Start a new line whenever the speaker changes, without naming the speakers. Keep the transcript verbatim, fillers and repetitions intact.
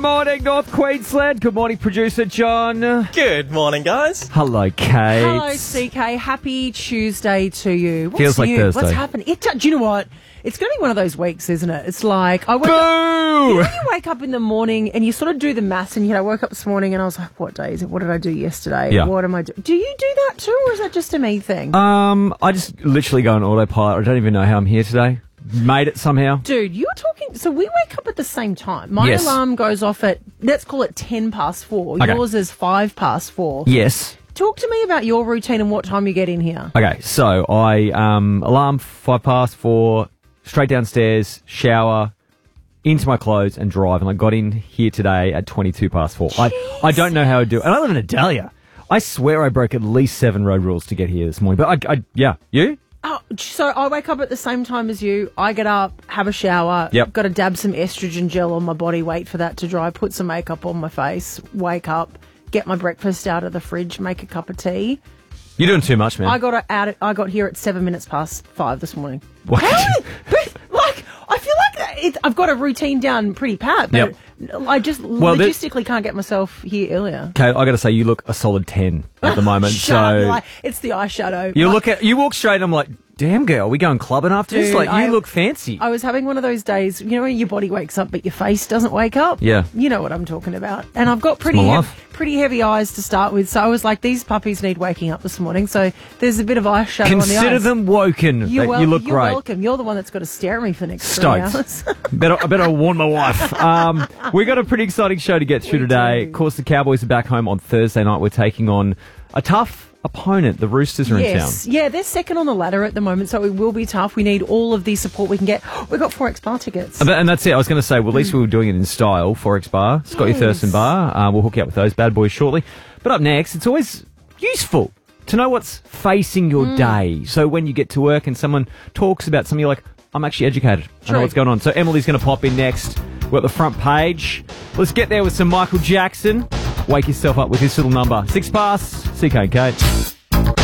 morning, North Queensland. Good morning, producer John.
Good morning, guys.
Hello, Kate.
Hello, C K. Happy Tuesday to you. What's
Feels like
new?
Thursday.
What's happening? It, do you know what? It's going to be one of those weeks, isn't it? It's like, I wake
Boo!
up, you know, you wake up in the morning and you sort of do the maths and, you know, I woke up this morning and I was like, what day is it? What did I do yesterday?
Yeah.
What am I doing? Do you do that too, or is that just a me thing?
Um, I just literally go on autopilot. I don't even know how I'm here today. Made it somehow.
Dude, you were talking, so we wake up at the same time. My
Yes.
alarm goes off at, let's call it ten past four.
Okay.
Yours is five past four.
Yes.
Talk to me about your routine and what time you get in here.
Okay, so I, um, alarm five past four, straight downstairs, shower, into my clothes and drive. And I got in here today at twenty-two past four. I, I don't know how I do it. And I live in Adalia. I swear I broke at least seven road rules to get here this morning. But I, I yeah, you?
Oh, so I wake up at the same time as you. I get up, have a shower,
Yep.
got to dab some estrogen gel on my body, wait for that to dry, put some makeup on my face, wake up, get my breakfast out of the fridge, make a cup of tea.
You're doing too much, man.
I got out. I got here at seven minutes past five this morning.
What?
How? But, like, I feel like it, I've got a routine down pretty pat, but I just
Well, there-
logistically can't get myself here earlier.
Okay, I got to say, you look a solid ten at the moment.
Shut up,
so
like, it's the eyeshadow.
you
Like,
look at you walk straight. And I'm like, damn girl, we going clubbing after this?
Dude,
Like, you
I-
look fancy.
I was having one of those days, you know, when your body wakes up but your face doesn't wake up?
Yeah.
You know what I'm talking about. And I've got pretty
my
hev-
life.
pretty heavy eyes to start with, so I was like, these puppies need waking up this morning, so there's a bit of eyeshadow on the eyes.
Consider them woken.
You're,
That
wel-
you look
you're
great.
welcome. You're the one that's got to stare at me for the next
Stoked.
three hours.
better, I better warn my wife. Um, we got a pretty exciting show to get through
We
today.
do.
Of course, the Cowboys are back home on Thursday night. We're taking on a tough opponent. The Roosters are
Yes.
in
Yeah, they're second on the ladder at the moment, so it will be tough. We need all of the support we can get. We've got four X bar tickets.
town. And that's it. I was going to say, well, at least we were doing it in style. Forex Bar, Scotty
Yes.
Thurston Bar. Uh, we'll hook you up with those bad boys shortly. But up next, it's always useful to know what's facing your
Mm.
day. So when you get to work and someone talks about something, you're like, I'm actually educated. I know
True.
what's going on. So Emily's going to pop in next. We're at the front page. Let's get there with some Michael Jackson. Wake yourself up with this little number. Six past, C K and Kate.